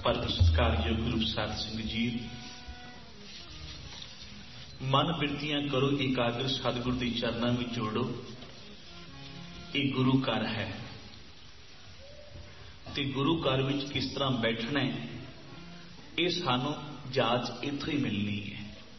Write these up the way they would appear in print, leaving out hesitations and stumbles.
परम सत्कारयोग गुरु प्रसाद सिंह जी, मन बिरतियां करो एकाग्र सतगुरु के चरणों में जोड़ो। ये गुरु घर है ते गुरु घर में किस तरह बैठना है, ये सानू जाच इत्थों ही मिलनी है।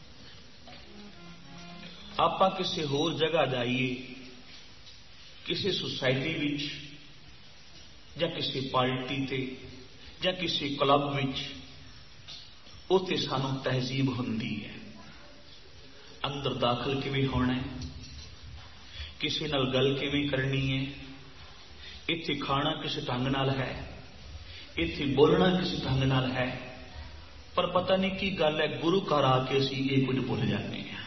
आपां किसी होर जगह जाइए, किसी सोसाइटी विच या किसी पार्टी ते या किसी क्लब विच, उत्थे सानू तहजीब हुंदी है। अंदर दाखिल किवें होना है, किसी नाल गल किवें करनी है, इत्थे खाना किस ढंग नाल है, इत्थे बोलना किस ढंग नाल है। पर पता नहीं की गल है, गुरु घर आके असीं ये कुछ भुल जाते हैं।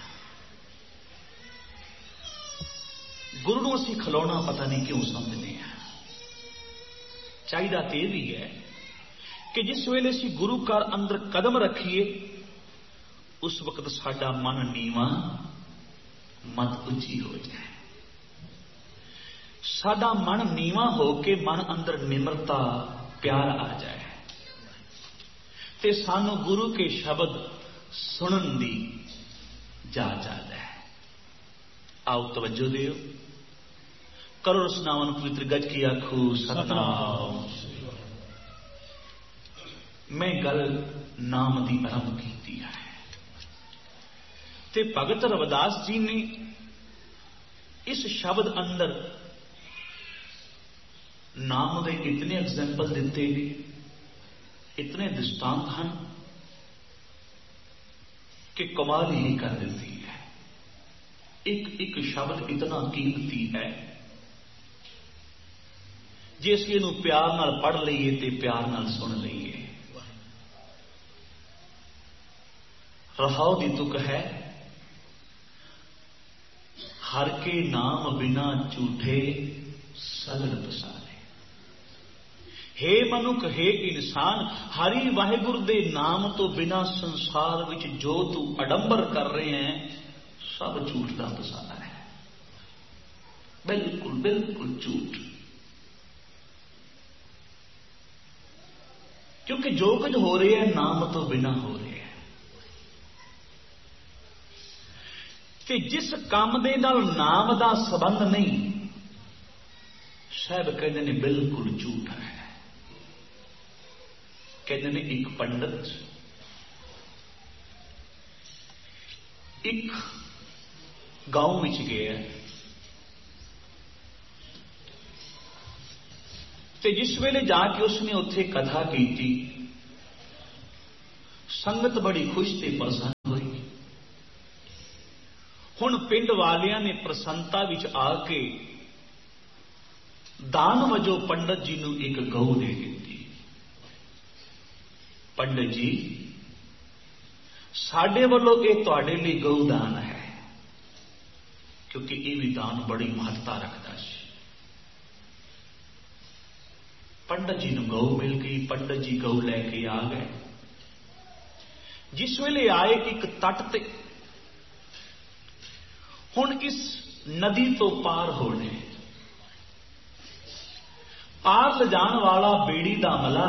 गुरु नूं असीं खिलौना पता नहीं क्यों समझते हैं। चाहिदा तो यह भी है कि जिस वेले असीं गुरु घर अंदर कदम रखिए, उस वक्त साडा मन नीवा मत ऊंची हो जाए। साडा मन नीवा हो के मन अंदर निमरता प्यार आ जाए ते सानू गुरु के शब्द सुनन दी जाच आ जाए। आओ तवज्जो दियो, करो रसनावन पवित्र गज की आखू सतनाम। मैं गल नाम की आरंभ की है ते भगत रविदास जी ने इस शब्द अंदर नाम के इतने एग्जाम्पल दिते, इतने दृष्टांत हैं कि कमाल ही कर देती है। एक एक शब्द इतना कीमती है, जे असीं इहनूं प्यार नाल पढ़ लईए ते प्यार नाल सुन लईए। रहाओ दी तुक है, हर के नाम बिना झूठे सगल पसारे। हे मनुख हे इंसान, हरि वाहिगुरु दे नाम तो बिना संसार विच जो तू अडंबर कर रहे हैं, सब झूठ का पसारा है। बिल्कुल बिल्कुल झूठ। क्योंकि जो कुछ हो रहा है नाम तो बिना हो रहा है। कि जिस काम दे नाल नाम दा संबंध नहीं, साहब कहते ने बिल्कुल झूठ है। कहते ने एक पंडित एक गांव में गया ते जिस वेले जाके उसने उत्थे कथा की थी, संगत बड़ी खुश ते प्रसन्न हुई। हुण पिंड वालियां ने प्रसन्नता विच आके दान वजों पंडित जी नूं एक गऊ दे दी। पंडित जी, साडे वल्लों यह तुहाडे लई गऊ दान है, क्योंकि यह भी दान बड़ी महत्ता रखता है। पंडित जी नूं गऊ मिल गई, पंडित जी गऊ लैके आ गए। जिस वेले आए एक तट ते, हुण इस नदी तो पार होने, पार ले जान वाला बेड़ी दा मला,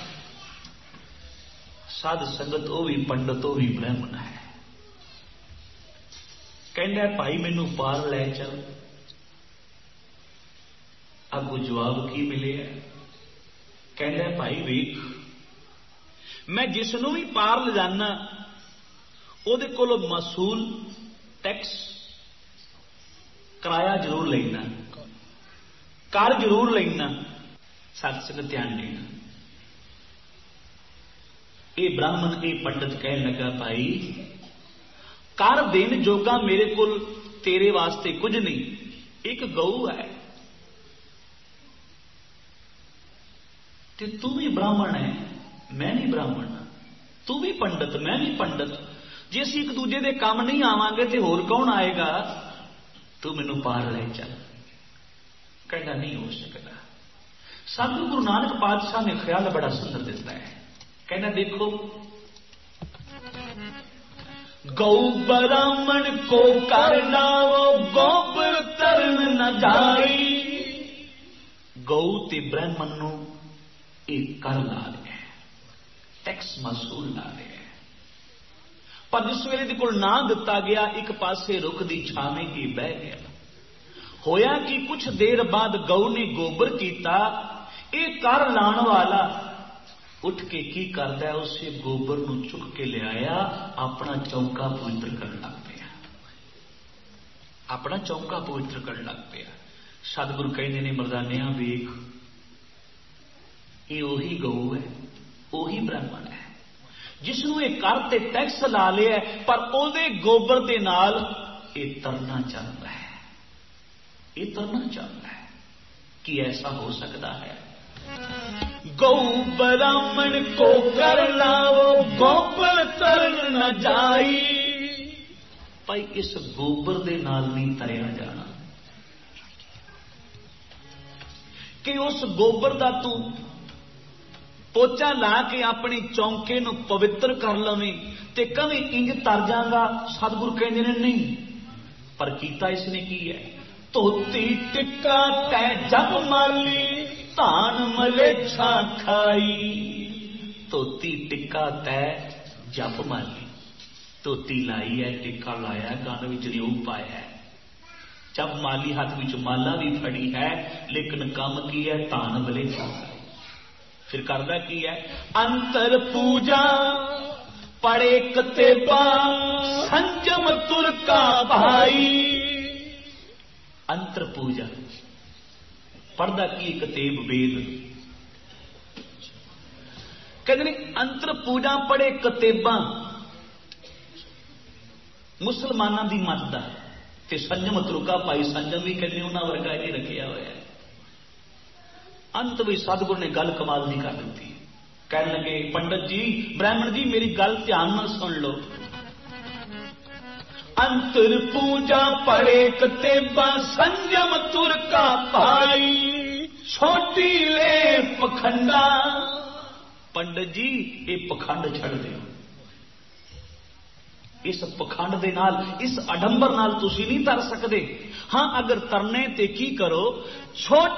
साध संगत वो भी पंडित वो भी ब्राह्मण है। कहना भाई मैनू पार लै चल। अगू जवाब की मिले? कहना भाई वेख, मैं जिसनों भी पार ले जाना उहदे कोलों मसूल टैक्स किराया जरूर लेना, कर जरूर लेना। सत संगत ध्यान देना। ये ब्राह्मण ये पंडित कह लगा, भाई कर देन जोगा मेरे को तेरे वास्ते कुछ नहीं, एक गऊ है ते तू भी ब्राह्मण है, मैं भी ब्राह्मण, तू भी पंडित मैं भी पंडित। जे असीं एक दूजे दे काम नहीं आवांगे तो होर कौन आएगा? तू मैनू पार ले चल। कहना नहीं हो सकता। साधु गुरु नानक पातशाह ने ख्याल बड़ा सुंदर दिता है। कहना देखो, गौ ब्राह्मण को करना वो गोबर तरन न जाई। गौ ते ब्राह्मण नूं एक कर ला लिया। टैक्स महसूल ला रहे हैं। पर जिस वेले दे कोल ना दिता गया, एक पासे रुख दी छावें ही बह गया। होया कि कुछ देर बाद गऊ ने गोबर किया, ये कर लाने वाला उठ के की करता है, उसे गोबर नूं चुक के लिया, अपना चौका पवित्र करने लग पिया। अपना चौका पवित्र करने लग पिया। सतगुरु कहते ने मर्दानिया वेख, ये ओही गऊ है, ओही ब्राह्मण है जिसनों एक कर ते टैक्स ला लिया, पर ओदे गोबर दे नाल ये तरना चल रहा है, ये तरना चल रहा है। कि ऐसा हो सकता है? गौ ब्राह्मण को कर लाओ, गोबर तर न जाई। भाई इस गोबर दे नाल नहीं तरया जाना कि उस गोबर दा तू पोचा ला के अपने चौंके नूं पवित्र कर लवें ते कभी इंज तर जागा। सतगुरु कहते ने नहीं, पर कीता इसने की है, धोती टिक्का तै जप माली, धान मलेच्छा खाई। धोती टिक्का तै जप माली, धोती लाई है, टिक्का लाया, गन विच रिओ पाया है, जप माली हाथ विच माला भी फड़ी है, लेकिन काम की है? धान मलेच्छा खाई। फिर करदा की है? अंतर पूजा पड़े कतेबा, संजम तुर का भाई। अंतर पूजा पढ़दा की कतेब वेद, कहते नहीं अंतर पूजा पढ़े कतेबा मुसलमाना की मत दा, ते संजम तुरका भाई। संजम भी कहते उन्होंने वर्गा ही रखिया हुआ है। अंत में सतगुरु ने गल कमाल नहीं कर दी। कह लगे पंडित जी, ब्राह्मण जी, मेरी गल ध्यान नाल सुन लो। अंतर पूजा पड़े कतेबा, संजम तुर का भाई, छोटी ले पखंडा। पंडित जी ये पखंड छड़ दो, इस पखंड दे नाल, इस अडंबर नाल तुसी नहीं तर सकते। हाँ अगर तरने ते की करो, छोटे